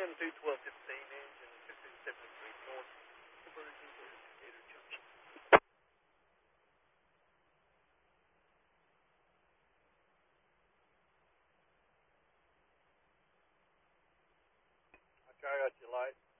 21215 engine 1573 north, conversion to Gator Junction. Okay, I got your light.